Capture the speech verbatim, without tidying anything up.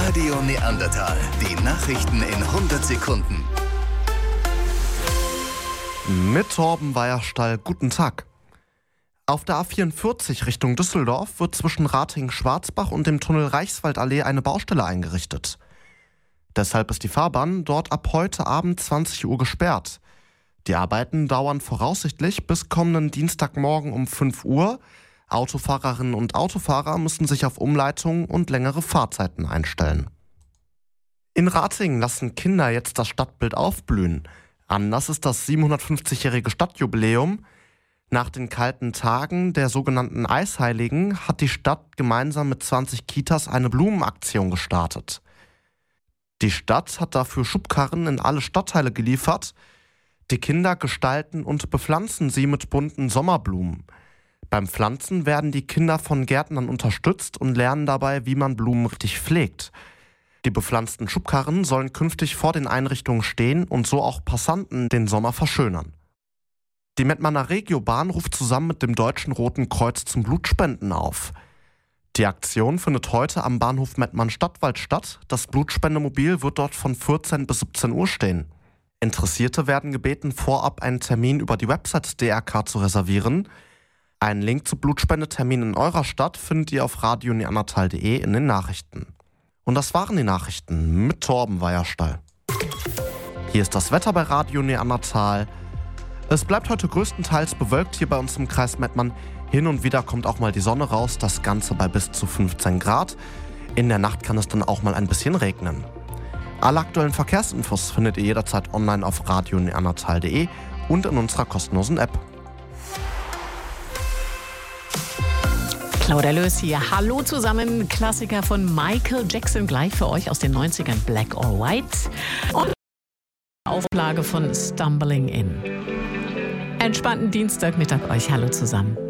Radio Neandertal. Die Nachrichten in hundert Sekunden. Mit Torben Weierstall, guten Tag. Auf der A vierundvierzig Richtung Düsseldorf wird zwischen Ratingen-Schwarzbach und dem Tunnel Reichswaldallee eine Baustelle eingerichtet. Deshalb ist die Fahrbahn dort ab heute Abend zwanzig Uhr gesperrt. Die Arbeiten dauern voraussichtlich bis kommenden Dienstagmorgen um fünf Uhr. Autofahrerinnen und Autofahrer müssen sich auf Umleitungen und längere Fahrzeiten einstellen. In Ratingen lassen Kinder jetzt das Stadtbild aufblühen. Anlass ist das siebenhundertfünfzigjährige Stadtjubiläum. Nach den kalten Tagen der sogenannten Eisheiligen hat die Stadt gemeinsam mit zwanzig Kitas eine Blumenaktion gestartet. Die Stadt hat dafür Schubkarren in alle Stadtteile geliefert. Die Kinder gestalten und bepflanzen sie mit bunten Sommerblumen. Beim Pflanzen werden die Kinder von Gärtnern unterstützt und lernen dabei, wie man Blumen richtig pflegt. Die bepflanzten Schubkarren sollen künftig vor den Einrichtungen stehen und so auch Passanten den Sommer verschönern. Die Mettmanner Regiobahn ruft zusammen mit dem Deutschen Roten Kreuz zum Blutspenden auf. Die Aktion findet heute am Bahnhof Mettmann-Stadtwald statt. Das Blutspendemobil wird dort von vierzehn bis siebzehn Uhr stehen. Interessierte werden gebeten, vorab einen Termin über die Website D R K zu reservieren. Einen Link zu Blutspendeterminen in eurer Stadt findet ihr auf radio neandertal punkt de in den Nachrichten. Und das waren die Nachrichten mit Torben Weierstall. Hier ist das Wetter bei Radio Neandertal. Es bleibt heute größtenteils bewölkt hier bei uns im Kreis Mettmann. Hin und wieder kommt auch mal die Sonne raus, das Ganze bei bis zu fünfzehn Grad. In der Nacht kann es dann auch mal ein bisschen regnen. Alle aktuellen Verkehrsinfos findet ihr jederzeit online auf radio neandertal punkt de und in unserer kostenlosen App. Claudia Löß hier. Hallo zusammen. Klassiker von Michael Jackson gleich für euch aus den neunzigern. Black or White. Und Auflage von Stumbling In. Entspannten Dienstagmittag euch. Hallo zusammen.